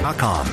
BloombergNews.com.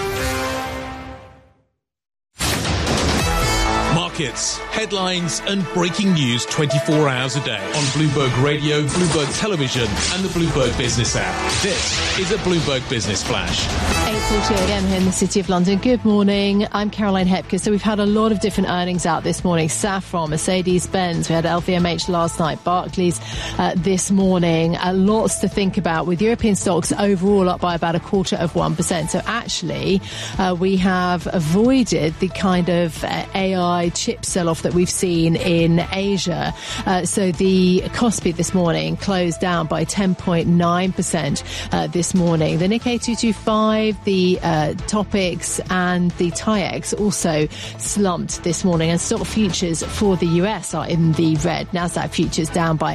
Markets, headlines and breaking news 24 hours a day on Bloomberg Radio, Bloomberg Television and the Bloomberg Business app. This is a Bloomberg Business Flash. 8:40 a.m. here in the City of London. Good morning. I'm Caroline Hepker. So we've had a lot of different earnings out this morning. Safran, Mercedes-Benz, we had LVMH last night, Barclays this morning. Lots to think about with European stocks overall up by about 0.25%. So actually, we have avoided the kind of AI chip sell-off that we've seen in Asia. So the Kospi this morning closed down by 10.9% this morning. The Nikkei 225, the Topix and the TAIEX also slumped this morning, and stock futures for the US are in the red. Nasdaq futures down by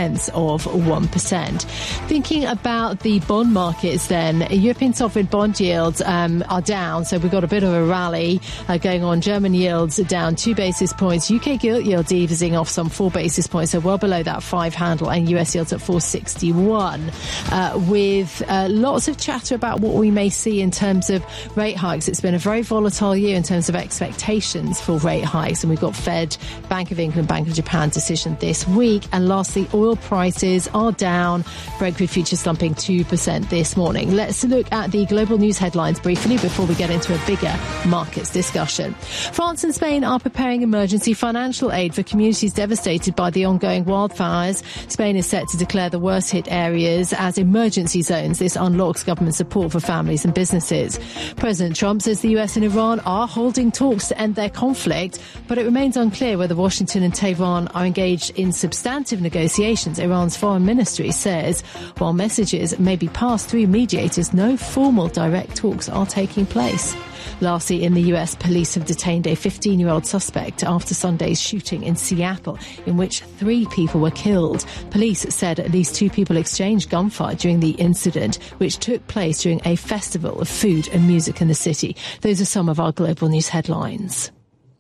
0.8%. Thinking about the bond markets then, European sovereign bond yields are down, so we've got a bit of a rally going on. German yields are down 2 basis points. UK gilt yield easing off some 4 basis points, so well below that 5 handle, and US yields at 461. With lots of chatter about what we may see in terms of rate hikes. It's been a very volatile year in terms of expectations for rate hikes, and we've got Fed, Bank of England, Bank of Japan decision this week. And lastly, oil prices are down. Brent crude futures slumping 2% this morning. Let's look at the global news headlines briefly before we get into a bigger markets discussion. France and Spain are preparing emergency financial aid for communities devastated by the ongoing wildfires. Spain is set to declare the worst hit areas as emergency zones. This unlocks government support for families and businesses. President Trump says the US and Iran are holding talks to end their conflict, but it remains unclear whether Washington and Tehran are engaged in substantive negotiations. Iran's foreign ministry says while messages may be passed through mediators, no formal direct talks are taking place. Lastly, in the US, police have detained a 15-year-old suspect after Sunday's shooting in Seattle, in which 3 people were killed. Police said at least 2 people exchanged gunfire during the incident, which took place during a festival of food and music in the city. Those are some of our global news headlines.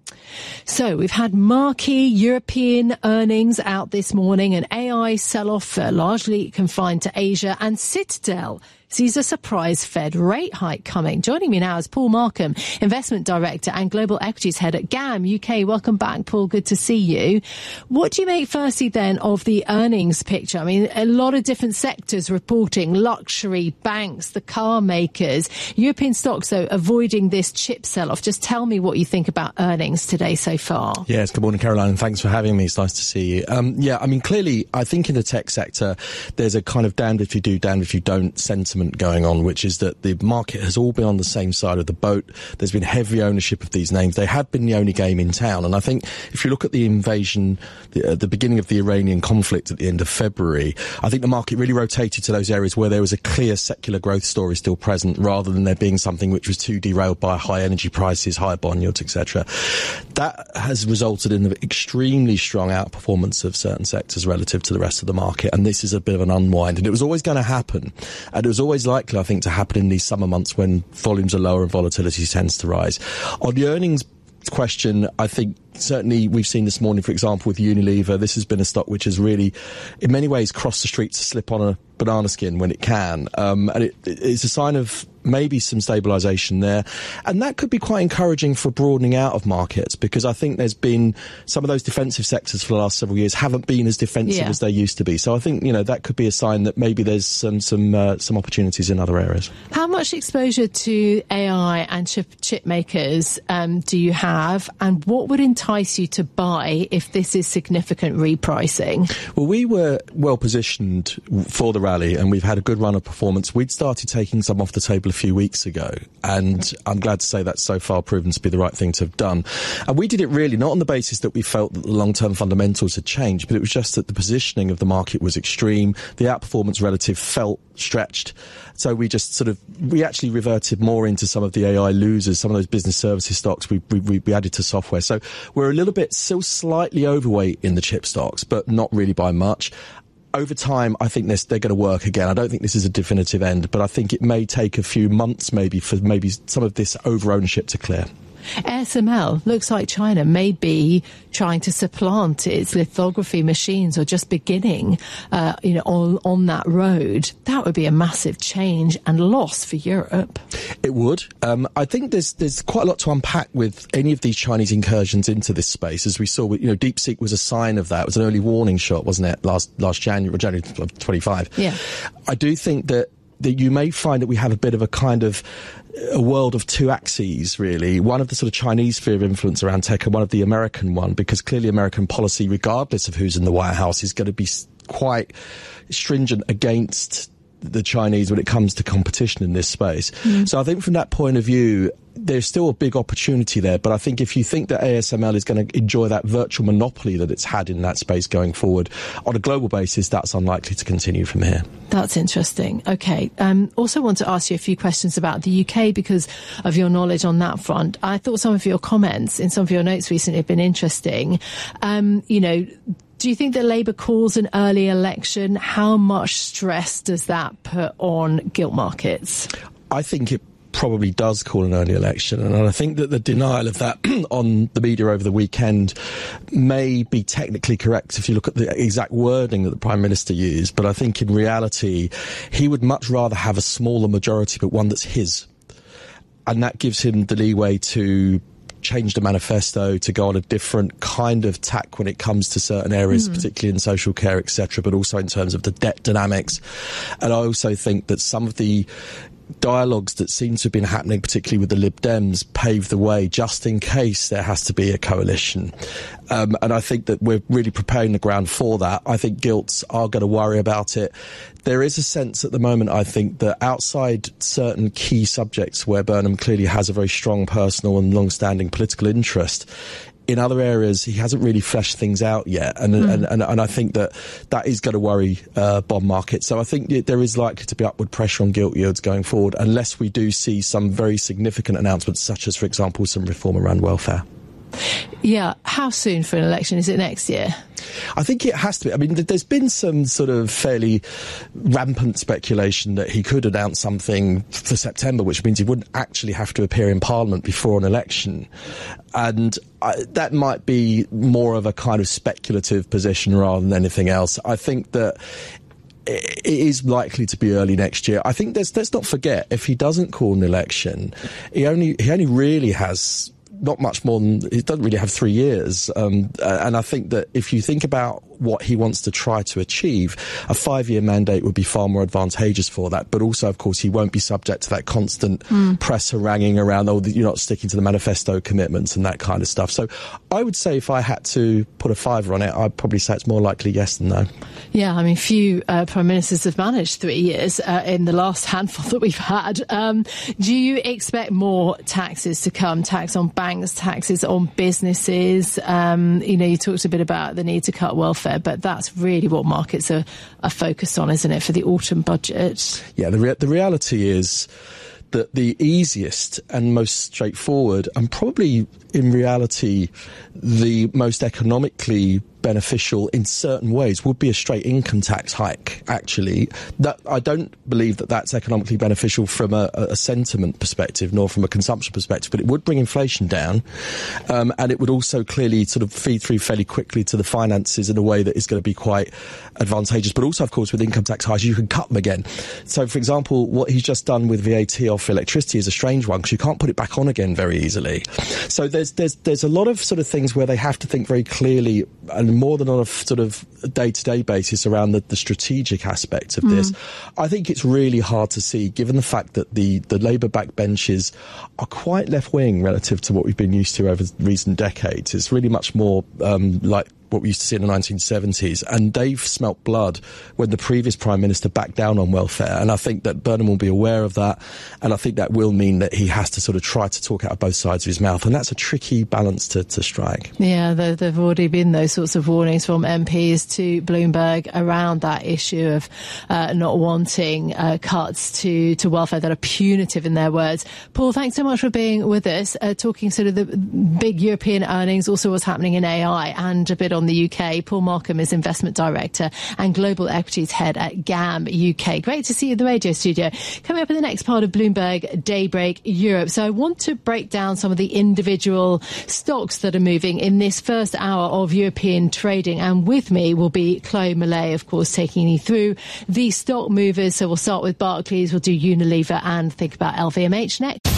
So we've had marquee European earnings out this morning, an AI sell-off largely confined to Asia, and Citadel sees a surprise Fed rate hike coming. Joining me now is Paul Markham, Investment Director and Global Equities Head at GAM UK. Welcome back, Paul. Good to see you. What do you make, firstly, then, of the earnings picture? I mean, a lot of different sectors reporting, luxury, banks, the car makers. European stocks, though, avoiding this chip sell-off. Just tell me what you think about earnings today so far. Yes, good morning, Caroline, and thanks for having me. It's nice to see you. Clearly, I think in the tech sector, there's a kind of damned if you do, damned if you don't sentiment going on, which is that the market has all been on the same side of the boat. There's been heavy ownership of these names. They have been the only game in town. And I think if you look at the invasion, the beginning of the Iranian conflict at the end of February, I think the market really rotated to those areas where there was a clear secular growth story still present, rather than there being something which was too derailed by high energy prices, higher bond yields, etc. That has resulted in an extremely strong outperformance of certain sectors relative to the rest of the market. And this is a bit of an unwind. And it was always going to happen. And it was always likely, I think, to happen in these summer months when volumes are lower and volatility tends to rise. On the earnings question, I think certainly we've seen this morning, for example, with Unilever, this has been a stock which has really, in many ways, crossed the street to slip on a banana skin when it can. And it's a sign of maybe some stabilisation there. And that could be quite encouraging for broadening out of markets, because I think there's been some of those defensive sectors for the last several years haven't been as defensive as they used to be. So I think, that could be a sign that maybe there's some opportunities in other areas. How much exposure to AI and chip makers do you have? And what would entice you to buy if this is significant repricing? Well, we were well positioned for the rally, and we've had a good run of performance. We'd started taking some off the table a few weeks ago, and I'm glad to say that's so far proven to be the right thing to have done. And we did it really not on the basis that we felt that the long-term fundamentals had changed, but it was just that the positioning of the market was extreme. The outperformance relative felt stretched. So we actually reverted more into some of the AI losers, some of those business services stocks we added to software. So we're a little bit still slightly overweight in the chip stocks, but not really by much. Over time, I think they're going to work again. I don't think this is a definitive end, but I think it may take a few months maybe for some of this over-ownership to clear. ASML looks like China may be trying to supplant its lithography machines, or just beginning, on that road. That would be a massive change and loss for Europe. It would. I think there's quite a lot to unpack with any of these Chinese incursions into this space. As we saw, DeepSeek was a sign of that. It was an early warning shot, wasn't it, last January, or January 25. Yeah. I do think that you may find that we have a bit of a kind of a world of two axes, really. One of the sort of Chinese sphere of influence around tech, and one of the American one, because clearly American policy, regardless of who's in the White House, is going to be quite stringent against the Chinese when it comes to competition in this space. So I think from that point of view, there's still a big opportunity there. But I think if you think that ASML is going to enjoy that virtual monopoly that it's had in that space going forward, on a global basis, that's unlikely to continue from here. That's interesting. Okay. Also want to ask you a few questions about the UK because of your knowledge on that front. I thought some of your comments in some of your notes recently have been interesting. Do you think that Labour calls an early election? How much stress does that put on gilt markets? I think it probably does call an early election, and I think that the denial of that on the media over the weekend may be technically correct if you look at the exact wording that the Prime Minister used, but I think in reality he would much rather have a smaller majority, but one that's his, and that gives him the leeway to change the manifesto, to go on a different kind of tack when it comes to certain areas, particularly in social care, etc., but also in terms of the debt dynamics. And I also think that some of the dialogues that seem to have been happening, particularly with the Lib Dems, pave the way just in case there has to be a coalition. And I think that we're really preparing the ground for that. I think gilts are going to worry about it. There is a sense at the moment, I think, that outside certain key subjects where Burnham clearly has a very strong personal and long-standing political interest, in other areas, he hasn't really fleshed things out yet, and I think that is going to worry bond markets. So I think there is likely to be upward pressure on gilt yields going forward, unless we do see some very significant announcements, such as, for example, some reform around welfare. Yeah, how soon for an election? Is it next year? I think it has to be. I mean, there's been some sort of fairly rampant speculation that he could announce something for September, which means he wouldn't actually have to appear in Parliament before an election. And that might be more of a kind of speculative position rather than anything else. I think that it is likely to be early next year. I think let's not forget, if he doesn't call an election, he only really has not much more than, he doesn't really have 3 years. And I think that if you think about what he wants to try to achieve, a 5-year mandate would be far more advantageous for that. But also, of course, he won't be subject to that constant press haranguing around, you're not sticking to the manifesto commitments and that kind of stuff. So I would say if I had to put a fiver on it, I'd probably say it's more likely yes than no. Yeah, I mean, few prime ministers have managed 3 years in the last handful that we've had. Do you expect more taxes to come? Tax on banks, taxes on businesses? You talked a bit about the need to cut welfare, but that's really what markets are focused on, isn't it, for the autumn budget? Yeah, the reality is that the easiest and most straightforward, and probably in reality the most economically beneficial in certain ways, would be a straight income tax hike, actually. That I don't believe that that's economically beneficial from a sentiment perspective, nor from a consumption perspective, but it would bring inflation down, and it would also clearly sort of feed through fairly quickly to the finances in a way that is going to be quite advantageous. But also, of course, with income tax hikes, you can cut them again. So, for example, what he's just done with VAT off electricity is a strange one, because you can't put it back on again very easily. So there's a lot of sort of things where they have to think very clearly, and more than on a sort of day-to-day basis, around the strategic aspects of this. I think it's really hard to see, given the fact that the Labour backbenches are quite left-wing relative to what we've been used to over recent decades. It's really much more like what we used to see in the 1970s, and they've smelt blood when the previous Prime Minister backed down on welfare, and I think that Burnham will be aware of that, and I think that will mean that he has to sort of try to talk out of both sides of his mouth, and that's a tricky balance to strike. Yeah, there've already been those sorts of warnings from MPs to Bloomberg around that issue of not wanting cuts to welfare that are punitive, in their words. Paul, thanks so much for being with us, talking sort of the big European earnings, also what's happening in AI, and a bit on the UK. Paul Markham is Investment Director and Global Equities Head at GAM UK. Great to see you in the radio studio. Coming up in the next part of Bloomberg Daybreak Europe. So I want to break down some of the individual stocks that are moving in this first hour of European trading. And with me will be Chloe Millay, of course, taking you through the stock movers. So we'll start with Barclays, we'll do Unilever and think about LVMH next.